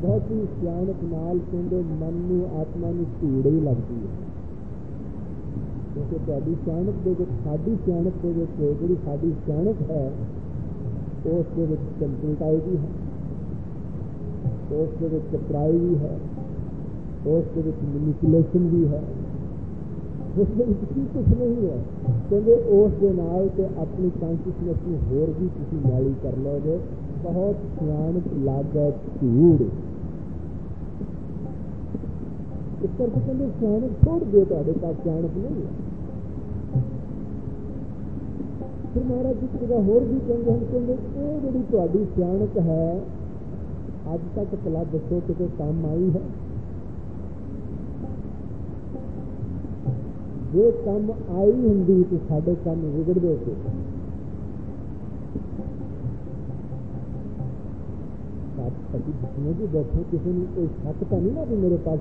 ਬਹੁਤੀ ਸਿਆਣਪ ਨਾਲ ਕਹਿੰਦੇ ਮਨ ਨੂੰ, ਆਤਮਾ ਨੂੰ ਧੂੜ ਹੀ ਲੱਗਦੀ ਹੈ। ਕਿਉਂਕਿ ਤੁਹਾਡੀ ਸਿਆਣਪ ਦੇ ਵਿੱਚ, ਸਾਡੀ ਸਿਆਣਪ ਦੇ ਵਿੱਚ ਜਿਹੜੀ ਸਾਡੀ ਸਿਆਣਪ ਹੈ ਉਸ ਦੇ ਵਿੱਚ ਚੰਚਲਤਾਈ ਵੀ ਹੈ, ਉਸ ਦੇ ਵਿੱਚ ਚਤਰਾਈ ਵੀ ਹੈ, ਉਸ ਦੇ ਵਿੱਚ ਮੈਨੀਪੂਲੇਸ਼ਨ ਵੀ ਹੈ, ਉਸ ਦੇ ਵਿੱਚ ਕੀ ਕੁਛ ਨਹੀਂ ਹੈ। ਕਹਿੰਦੇ ਉਸ ਦੇ ਨਾਲ ਤੇ ਆਪਣੀ ਕੌਨਸ਼ੀਅਸਨੈਸ ਨੂੰ ਹੋਰ ਵੀ ਤੁਸੀਂ ਮੈਲੀ ਕਰ ਲਓਗੇ। ਬਹੁਤ ਸਿਆਣਪ ਲਾਗੇ ਧੂੜ। ਇਸ ਕਰਕੇ ਕਹਿੰਦੇ ਸਿਆਣਪ ਛੋੜ ਦਿਓ, ਤੁਹਾਡੇ ਪਾਸ ਸਿਆਣਪ ਨਹੀਂ ਹੈ। ਫਿਰ ਮਹਾਰਾਜ ਜੀ ਇੱਕ ਜਗ੍ਹਾ ਹੋਰ ਵੀ ਕਹਿੰਦੇ ਹਨ, ਕਹਿੰਦੇ ਇਹ ਜਿਹੜੀ ਤੁਹਾਡੀ ਸਿਆਣਪ ਹੈ ਅੱਜ ਤੱਕ ਭਲਾ ਦੱਸੋ ਕਿਤੇ ਕੰਮ ਆਈ ਹੈ? ਜੇ ਕੰਮ ਆਈ ਹੁੰਦੀ ਤਾਂ ਸਾਡੇ ਕੰਮ ਵਿਗੜਦੇ ਸੀ। ਅਸੀਂ ਜਿਸਨੇ ਵੀ ਬੈਠੇ, ਕਿਸੇ ਨੂੰ ਕੋਈ ਸ਼ੱਕ ਤਾਂ ਨਹੀਂ ਨਾ ਵੀ ਮੇਰੇ ਪਾਸ